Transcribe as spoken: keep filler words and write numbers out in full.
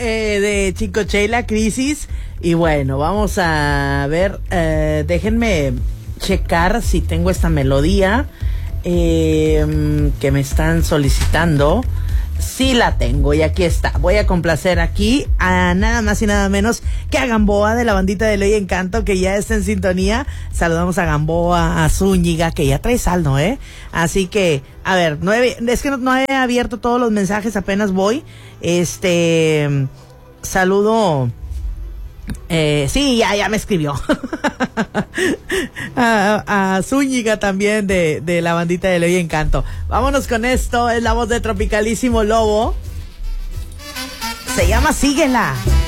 eh, de Chicoche y la Crisis. Y bueno, vamos a ver, eh, déjenme checar si tengo esta melodía eh, que me están solicitando. Sí la tengo y aquí está. Voy a complacer aquí a nada más y nada menos que a Gamboa de la bandita de Ley Encanto, que ya está en sintonía. Saludamos a Gamboa, a Zúñiga, que ya trae saldo, ¿eh? Así que, a ver, no he, es que no, no he abierto todos los mensajes, apenas voy. Este, saludo... Eh, sí, ya, ya me escribió. a, a Zúñiga también de, de la bandita de Ley Encanto. Vámonos con esto, es la voz de Tropicalísimo Lobo. Se llama Síguela.